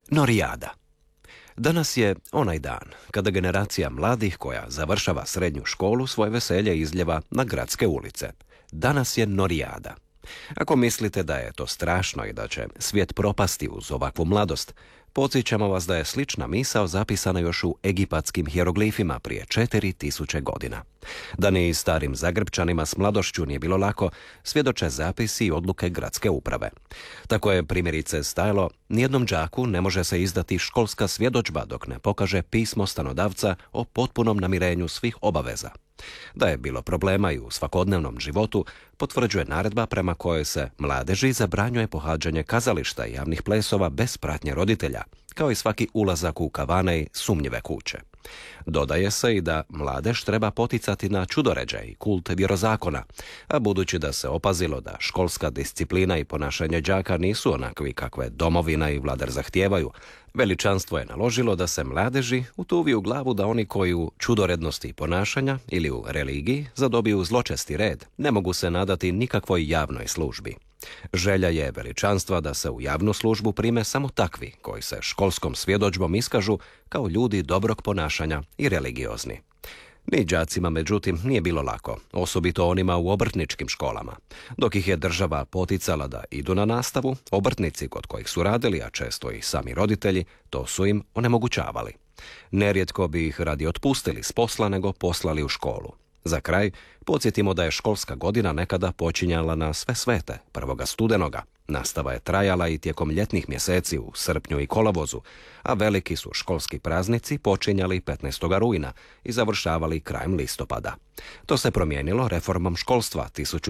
Norijada. Danas je onaj dan kada generacija mladih koja završava srednju školu svoje veselje izljeva na gradske ulice. Danas je Norijada. Ako mislite da je to strašno i da će svijet propasti uz ovakvu mladost, podsjećamo vas da je slična misao zapisana još u egipatskim hieroglifima prije 4000 godina. Da ni starim Zagrepčanima s mladošću nije bilo lako, svjedoče zapisi i odluke gradske uprave. Tako je primjerice stajalo: nijednom đaku ne može se izdati školska svjedodžba dok ne pokaže pismo stanodavca o potpunom namirenju svih obaveza. Da je bilo problema i u svakodnevnom životu, potvrđuje naredba prema kojoj se mladeži zabranjuje pohađanje kazališta i javnih plesova bez pratnje roditelja, kao i svaki ulazak u kavane i sumnjive kuće. Dodaje se i da mladež treba poticati na čudoređaj i kult vjerozakona, a budući da se opazilo da školska disciplina i ponašanje đaka nisu onakvi kakve domovina i vladar zahtijevaju, veličanstvo je naložilo da se mladeži utuvi u glavu da oni koji u čudorednosti ponašanja ili u religiji zadobiju zločesti red, ne mogu se nadati nikakvoj javnoj službi. Želja je veličanstva da se u javnu službu prime samo takvi koji se školskom svjedodžbom iskažu kao ljudi dobrog ponašanja i religiozni. Ni đacima, međutim, nije bilo lako, osobito onima u obrtničkim školama. Dok ih je država poticala da idu na nastavu, obrtnici kod kojih su radili, a često i sami roditelji, to su im onemogućavali. Nerijetko bi ih radi otpustili s posla nego poslali u školu. Za kraj, podsjetimo da je školska godina nekada počinjala na Sve svete, 1. studenoga. Nastava je trajala i tijekom ljetnih mjeseci u srpnju i kolovozu, a veliki su školski praznici počinjali 15. rujna i završavali krajem listopada. To se promijenilo reformom školstva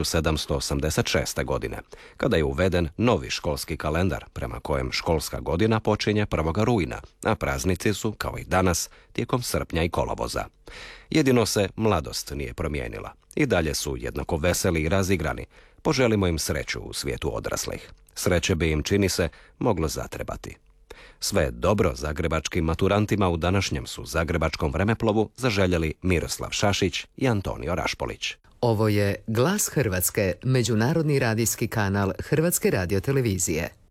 1786. godine, kada je uveden novi školski kalendar prema kojem školska godina počinje 1. rujna, a praznici su, kao i danas, tijekom srpnja i kolovoza. Jedino se mladost nije promijenila. I dalje su jednako veseli i razigrani. Poželimo im sreću u svijetu odraslih. Sreće bi im, čini se, moglo zatrebati. Sve dobro zagrebačkim maturantima u današnjem su zagrebačkom vremeplovu zaželjeli Miroslav Šašić i Antonio Rašpolić. Ovo je Glas Hrvatske, međunarodni radijski kanal Hrvatske radiotelevizije.